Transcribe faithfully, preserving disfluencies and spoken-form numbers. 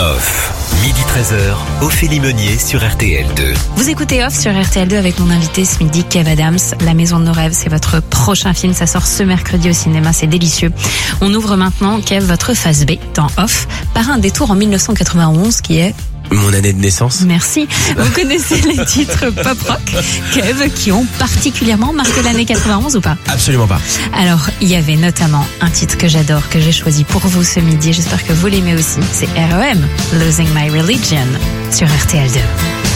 Off. Midi treize heures, Ophélie Meunier sur R T L deux. Vous écoutez Off sur R T L deux avec mon invité ce midi, Kev Adams. La Maison de nos rêves, c'est votre prochain film. Ça sort ce mercredi au cinéma, c'est délicieux. On ouvre maintenant, Kev, votre phase B dans Off par un détour en dix-neuf cent quatre-vingt-onze qui est... Mon année de naissance. Merci. Vous connaissez les titres pop-rock, Kev, qui ont particulièrement marqué l'année quatre-vingt-onze ou pas? Absolument pas. Alors, il y avait notamment un titre que j'adore, que j'ai choisi pour vous ce midi. J'espère que vous l'aimez aussi. C'est R E M, Losing My Religion, sur R T L deux.